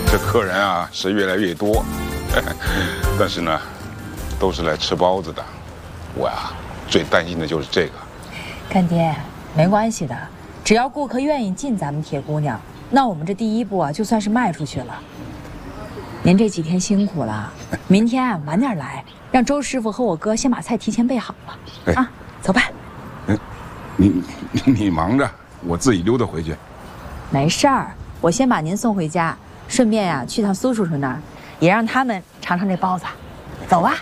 这客人啊是越来越多，但是呢，都是来吃包子的。我呀，最担心的就是这个。 干爹，没关系的，只要顾客愿意进咱们铁姑娘，那我们这第一步啊，就算是迈出去了。您这几天辛苦了，明天啊晚点来，让周师傅和我哥先把菜提前备好了。哎、啊，走吧。 你忙着，我自己溜达回去。 没事儿，我先把您送回家，顺便呀去趟苏叔叔那儿，也让他们尝尝这包子。走吧。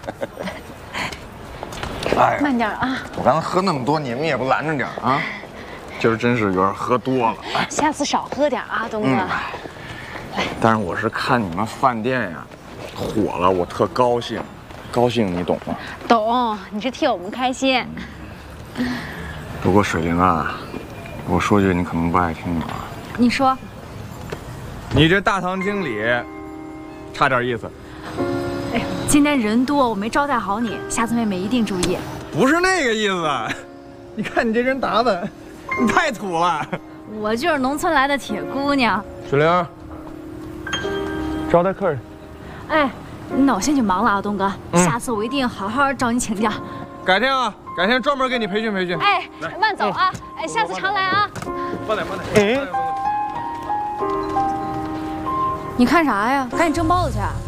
哎呀， 慢点啊！ 我刚才喝那么多，你们也不拦着点啊？今儿真是有点喝多了。 下次少喝点啊，东哥。 但是我是看你们饭店呀火了，我特高兴，高兴你懂吗？ 懂，你是替我们开心。 不过水灵啊，我说句你可能不爱听的啊。 你说， 你这大堂经理，差点意思。 哎呀，今天人多，我没招待好你，下次妹妹一定注意。 不是那个意思，你看你这身打扮，你太土了。 我就是农村来的铁姑娘。 水灵，招待客人。 哎，那我先去忙了啊，东哥。下次我一定好好找你请教。 改天啊，改天专门给你培训培训。 哎，慢走啊！哎，下次常来啊。 慢点，慢点。 你看啥呀？赶紧蒸包子去。